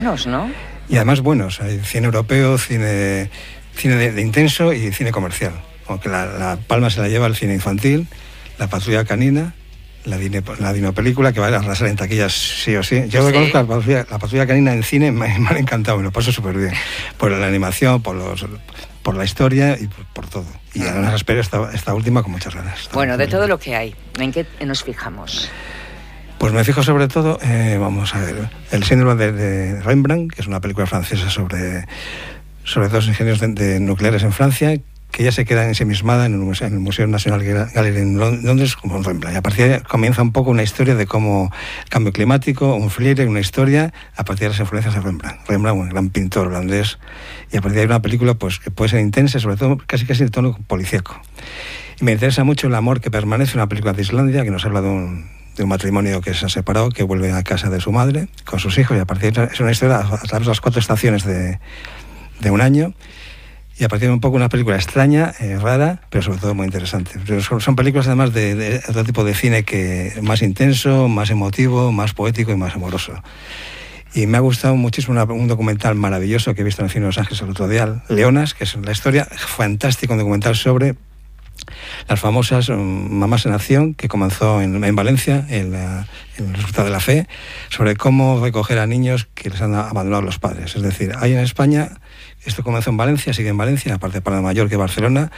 ¿no? Y además buenos. Hay cine europeo, cine de intenso y cine comercial. Aunque la palma se la lleva el cine infantil, La Patrulla Canina, la dinopelícula que va a arrasar en taquillas sí o sí. Yo reconozco la Patrulla Canina en cine, me ha encantado, me lo paso súper bien. Por la animación, por la historia y por todo. Y además espero esta última con muchas ganas. Bueno, de todo lo que hay, ¿en qué nos fijamos? Pues me fijo sobre todo, vamos a ver, El síndrome de Rembrandt, que es una película francesa sobre dos ingenieros nucleares en Francia, que ya se queda ensimismada en el Museo National Gallery en Londres como Rembrandt. Y a partir de ahí comienza un poco una historia de cómo el cambio climático, un thriller, una historia a partir de las influencias de Rembrandt. Rembrandt, un gran pintor holandés, y a partir de ahí una película pues que puede ser intensa, sobre todo casi de tono policíaco. Y me interesa mucho El amor que permanece, una película de Islandia que nos habla de un matrimonio que se ha separado, que vuelve a casa de su madre con sus hijos, y a partir de ahí es una historia a través de las 4 estaciones de un año. Y a partir de un poco una película extraña, rara, pero sobre todo muy interesante. Pero son películas además de otro tipo de cine, que más intenso, más emotivo, más poético y más amoroso. Y me ha gustado muchísimo un documental maravilloso que he visto en el Cine de Los Ángeles el otro día, Leonas, que es la historia fantástica, un documental sobre las famosas Mamás en Acción, que comenzó en Valencia, en el Resultado de la Fe, sobre cómo recoger a niños que les han abandonado los padres. Es decir, hay en España, esto comenzó en Valencia, sigue en Valencia, aparte de Palma de Mallorca y Barcelona,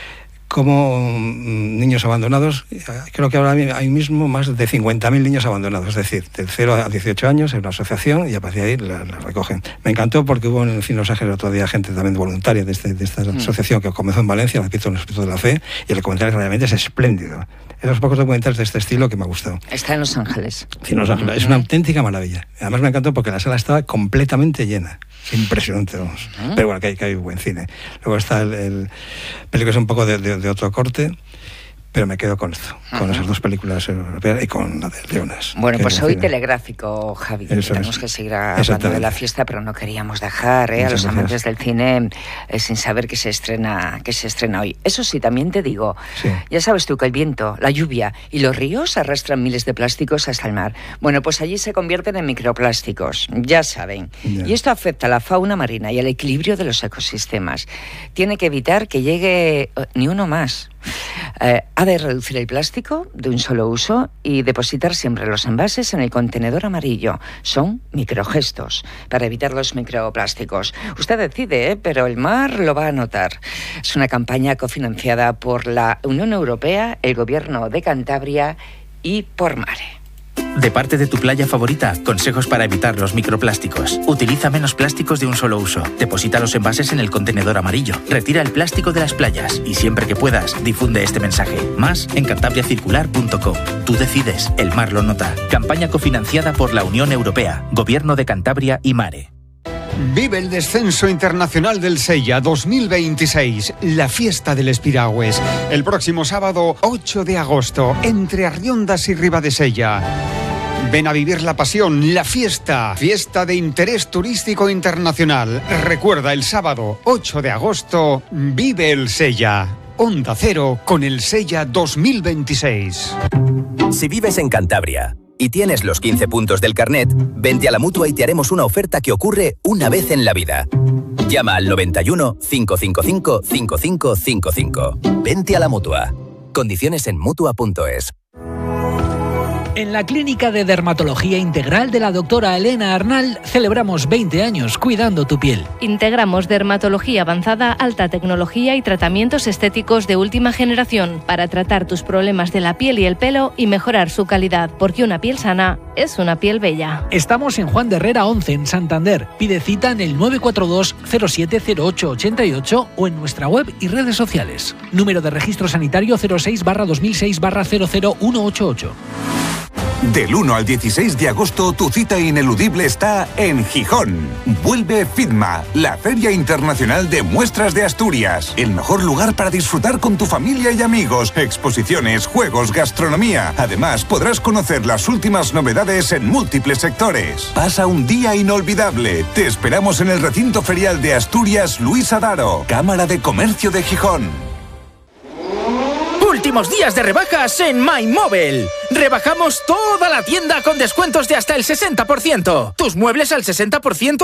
como niños abandonados. Creo que ahora hay mismo más de 50.000 niños abandonados, es decir, del 0 a 18 años en una asociación, y a partir de ahí las recogen. Me encantó porque hubo en el Cine de Los Ángeles el otro día gente también voluntaria de esta asociación que comenzó en Valencia, repito, en el Hospital de la Fe, y el documental realmente es espléndido. Es de los pocos documentales de este estilo que me ha gustado. Está en Los Ángeles. Cine de Los Ángeles. Es una auténtica maravilla. Además me encantó porque la sala estaba completamente llena. Es impresionante, vamos. Pero bueno, que hay buen cine. Luego está el película es un poco de otro corte, pero me quedo con esto, con esas 2 películas europeas y con la de Leonas. Bueno, pues hoy telegráfico, Javi. Tenemos que seguir hablando de la fiesta, pero no queríamos dejar a los amantes del cine sin saber que se estrena hoy. Eso sí, también te digo, ya sabes tú que el viento, la lluvia y los ríos arrastran miles de plásticos hasta el mar. Bueno, pues allí se convierten en microplásticos, ya saben. Y esto afecta a la fauna marina y al equilibrio de los ecosistemas. Tiene que evitar que llegue ni uno más. Ha de reducir el plástico de un solo uso y depositar siempre los envases en el contenedor amarillo. Son microgestos para evitar los microplásticos. Usted decide, pero el mar lo va a notar. Es una campaña cofinanciada por la Unión Europea, el Gobierno de Cantabria y por Mare. De parte de tu playa favorita, consejos para evitar los microplásticos. Utiliza menos plásticos de un solo uso. Deposita los envases en el contenedor amarillo. Retira el plástico de las playas. Y siempre que puedas, difunde este mensaje. Más en cantabriacircular.com. Tú decides, el mar lo nota. Campaña cofinanciada por la Unión Europea, Gobierno de Cantabria y Mare. Vive el descenso internacional del Sella 2026, la fiesta del Espiragües. El próximo sábado 8 de agosto, entre Arriondas y Ribadesella. Ven a vivir la pasión, la fiesta de interés turístico internacional. Recuerda, el sábado 8 de agosto, vive el Sella. Onda Cero con el Sella 2026. Si vives en Cantabria y tienes los 15 puntos del carnet, vente a la Mutua y te haremos una oferta que ocurre una vez en la vida. Llama al 91 555 5555. Vente a la Mutua. Condiciones en Mutua.es. En la Clínica de Dermatología Integral de la doctora Elena Arnal celebramos 20 años cuidando tu piel. Integramos dermatología avanzada, alta tecnología y tratamientos estéticos de última generación para tratar tus problemas de la piel y el pelo y mejorar su calidad, porque una piel sana es una piel bella. Estamos en Juan de Herrera 11, en Santander. Pide cita en el 942 070888 o en nuestra web y redes sociales. Número de registro sanitario 06/2006/00188. Del 1 al 16 de agosto, tu cita ineludible está en Gijón. Vuelve FIDMA, la Feria Internacional de Muestras de Asturias. El mejor lugar para disfrutar con tu familia y amigos. Exposiciones, juegos, gastronomía. Además, podrás conocer las últimas novedades en múltiples sectores. Pasa un día inolvidable. Te esperamos en el recinto ferial de Asturias Luis Adaro, Cámara de Comercio de Gijón. Últimos días de rebajas en MyMobile. Rebajamos toda la tienda con descuentos de hasta el 60%. Tus muebles al 60%